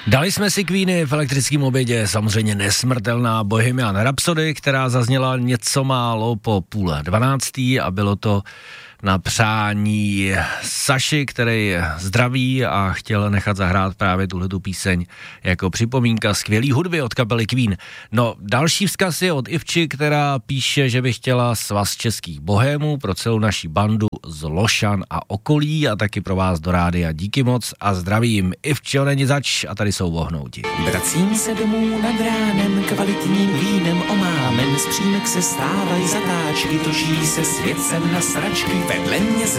Dali jsme si Queeny v elektrickém obědě, samozřejmě nesmrtelná Bohemian Rhapsody, která zazněla něco málo po 11:30 a bylo to na přání Saši, který zdraví a chtěl nechat zahrát právě tuhletu píseň jako připomínka skvělý hudby od kapely Queen. No, další vzkaz je od Ivči, která píše, že by chtěla svaz českých bohémů pro celou naší bandu z Lošan a okolí a taky pro vás do rádia. Díky moc a zdravím. Ivčo, není zač a tady jsou vohnouti. Vracím se domů nad ránem, kvalitním vínem omámen, z přímek se stávají zatáčky, točí se svět sem na sračky, vedle mě